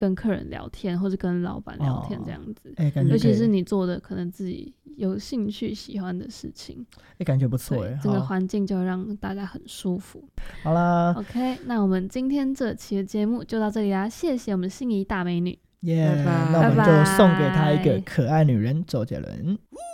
跟客人聊天或者跟老板聊天这样子， 尤其是你做的可能自己有兴趣喜欢的事情， 感觉不错整个环境就会让大家很舒服。 好啦 OK， 那我们今天这期的节目就到这里啦，谢谢我们心仪大美女， 那我们就送给她一个可爱女人周杰伦。